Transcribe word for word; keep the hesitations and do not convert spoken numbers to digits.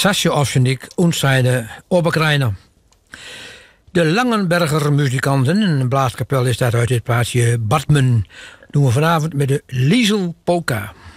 Sasje Osjenik und seine Oberkreiner. De Langenberger muzikanten, een blaaskapel is dat uit dit plaatsje Bartmen, doen we vanavond met de Liesel Polka.